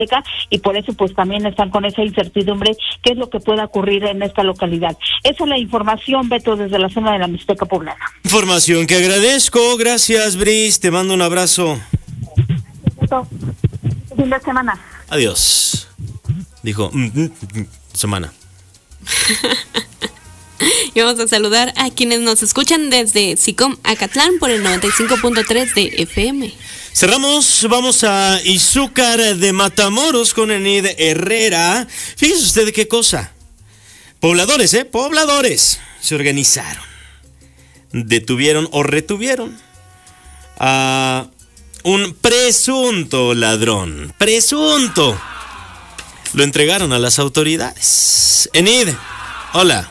y por eso pues también están con esa incertidumbre qué es lo que pueda ocurrir en esta localidad. Esa es la información, Beto, desde la zona de la Mixteca Poblana. Información que agradezco, gracias Bris, te mando un abrazo. Beto, fin de semana. Adiós. Dijo, semana. Y vamos a saludar a quienes nos escuchan desde Sicom Acatlán por el 95.3 de FM. Cerramos, vamos a Izúcar de Matamoros con Enid Herrera. Fíjese usted qué cosa. Pobladores, pobladores se organizaron. Detuvieron o retuvieron a un presunto ladrón. Presunto. Lo entregaron a las autoridades. Enid, hola.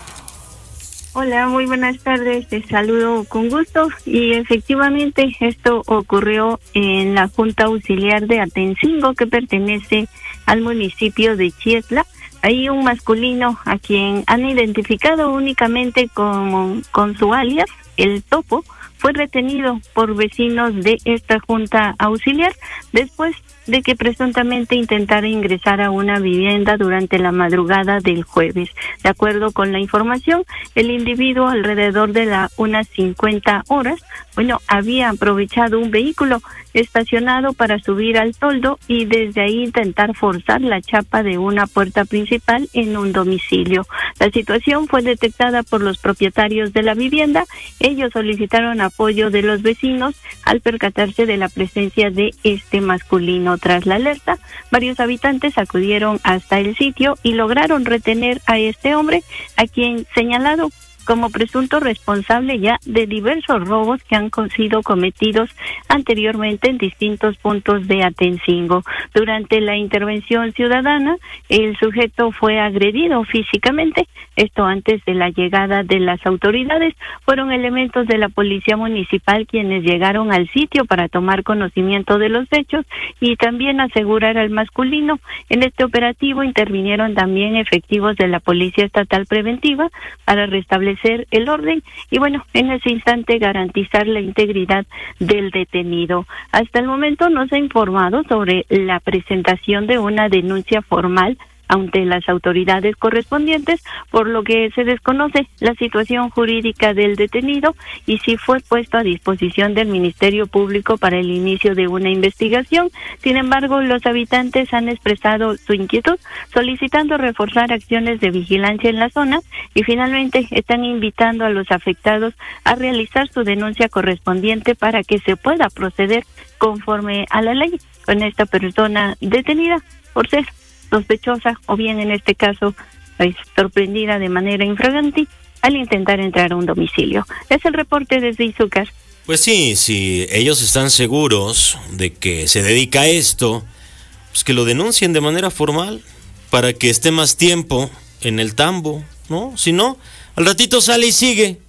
Hola, muy buenas tardes, te saludo con gusto y efectivamente esto ocurrió en la Junta Auxiliar de Atencingo que pertenece al municipio de Chietla. Hay un masculino a quien han identificado únicamente con su alias, el Topo, fue retenido por vecinos de esta Junta Auxiliar después de que presuntamente intentara ingresar a una vivienda durante la madrugada del jueves. De acuerdo con la información, el individuo alrededor de unas 50 horas, había aprovechado un vehículo estacionado para subir al toldo y desde ahí intentar forzar la chapa de una puerta principal en un domicilio. La situación fue detectada por los propietarios de la vivienda. Ellos solicitaron apoyo de los vecinos al percatarse de la presencia de este masculino. Tras la alerta, varios habitantes acudieron hasta el sitio y lograron retener a este hombre, a quien señalado como presunto responsable ya de diversos robos que han sido cometidos anteriormente en distintos puntos de Atencingo. Durante la intervención ciudadana, el sujeto fue agredido físicamente, esto antes de la llegada de las autoridades. Fueron elementos de la policía municipal quienes llegaron al sitio para tomar conocimiento de los hechos y también asegurar al masculino. En este operativo intervinieron también efectivos de la Policía Estatal Preventiva para restablecer el orden y en ese instante garantizar la integridad del detenido. Hasta el momento no se ha informado sobre la presentación de una denuncia formal ante las autoridades correspondientes, por lo que se desconoce la situación jurídica del detenido y si fue puesto a disposición del Ministerio Público para el inicio de una investigación. Sin embargo, los habitantes han expresado su inquietud, solicitando reforzar acciones de vigilancia en la zona y finalmente están invitando a los afectados a realizar su denuncia correspondiente para que se pueda proceder conforme a la ley con esta persona detenida por ser sospechosa o bien en este caso sorprendida de manera infragante al intentar entrar a un domicilio. Es el reporte desde Izúcar. Pues sí, si ellos están seguros de que se dedica a esto, pues que lo denuncien de manera formal para que esté más tiempo en el tambo, ¿no? Si no, al ratito sale y sigue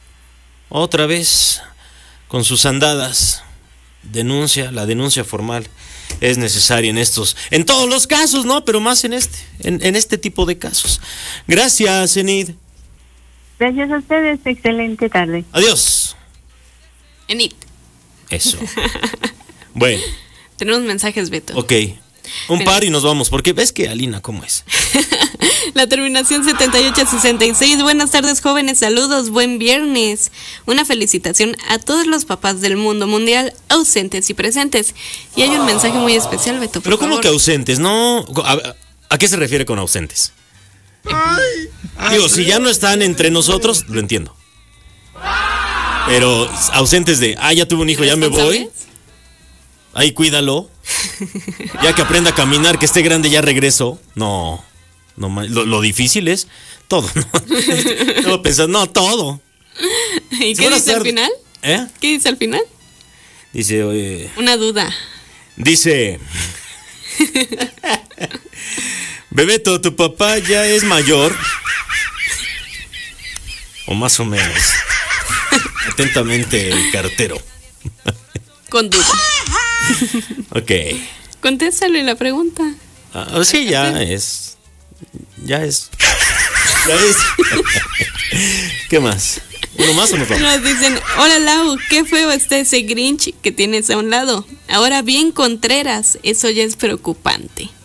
otra vez con sus andadas. La denuncia formal es necesaria en todos los casos, ¿no? Pero más en este tipo de casos. Gracias, Enid. Gracias a ustedes, excelente tarde. Adiós. Enid. Eso. Bueno. Tenemos mensajes, Beto. Ok. Un par y nos vamos, porque ves que Alina, ¿cómo es? La terminación 7866. Buenas tardes, jóvenes, saludos, buen viernes. Una felicitación a todos los papás del mundo mundial, ausentes y presentes. Y hay un mensaje muy especial, Beto, por Pero favor. ¿cómo que ausentes? No, ¿a qué se refiere con ausentes? Digo, si ya no están entre nosotros, lo entiendo. Pero ausentes de, ya tuve un hijo, ya me voy. Ahí cuídalo. Ya que aprenda a caminar, que esté grande, ya regreso. No, lo difícil es todo, ¿no? No pensar, todo. ¿Y qué dice al final? ¿Eh? ¿Qué dice al final? Dice, una duda. Dice, Bebeto, ¿tu papá ya es mayor? O más o menos. Atentamente, el cartero. Con duda. Ok. Contéstale la pregunta. Sí, ya es. ¿Qué más? ¿Uno más o nos vamos? Nos dicen, hola Lau, qué feo está ese Grinch que tienes a un lado. Ahora bien Contreras, eso ya es preocupante.